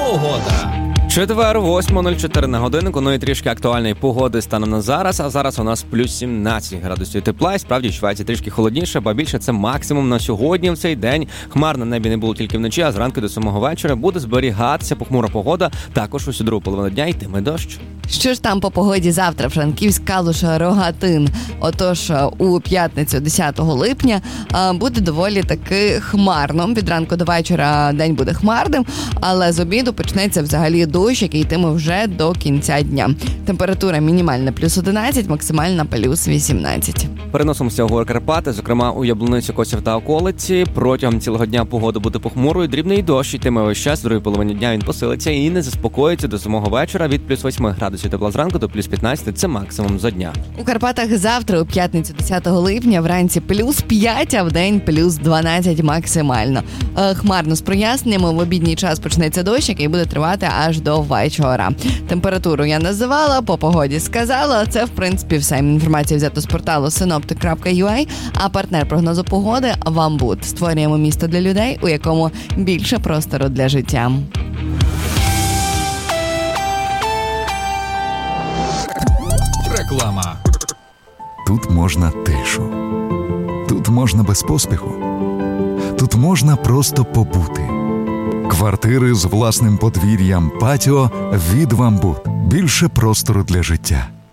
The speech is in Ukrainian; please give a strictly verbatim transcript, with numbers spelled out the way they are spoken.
Погода. Четвер, восьма нуль чотири на годиннику, ну і трішки актуальної погоди станом на зараз, а зараз у нас плюс сімнадцять градусів тепла, і справді відчувається трішки холодніше, бо більше це максимум на сьогодні в цей день. Хмар на небі не було тільки вночі, а зранку до самого вечора буде зберігатися похмура погода, також усю другу половину дня йтиме дощ. Що ж там по погоді завтра? Франківськ, Калуша, Рогатин. Отож, у п'ятницю, десятого липня, буде доволі таки хмарно. Від ранку до вечора день буде хмарним, але з обіду почнеться взагалі дощ, який йтиме вже до кінця дня. Температура мінімальна плюс одинадцять, максимальна плюс вісімнадцять. Переносимося у гори Карпати, зокрема у Яблуницю, Косів та околиці. Протягом цілого дня погода буде похмурою, дрібний дощ йтиме весь час, в другій половині дня він посилиться і не заспокоїться до самого вечора від плюс восьми градусів тепла зранку до плюс п'ятнадцять, це максимум за дня. У Карпатах завтра, у п'ятницю, десятого липня, вранці плюс п'ять, а в день плюс дванадцять максимально. Хмарно з проясненнями, в обідній час почнеться дощ, який буде тривати аж до вечора. Температуру я називала, по погоді сказала. Це, в принципі, все. Інформація взята з порталу синоптик крапка ю а, а партнер прогнозу погоди – Вамбут. Створюємо місто для людей, у якому більше простору для життя. Реклама. Тут можна тишу. Тут можна без поспіху. Тут можна просто побути. Квартири з власним подвір'ям, патіо від Вамбут. Більше простору для життя.